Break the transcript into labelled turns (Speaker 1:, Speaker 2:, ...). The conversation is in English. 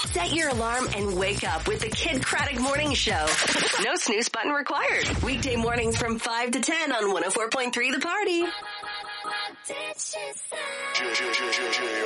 Speaker 1: Set your alarm and wake up with the Kid Craddock Morning Show. No snooze button required. Weekday mornings from 5 to 10 on 104.3 The Party.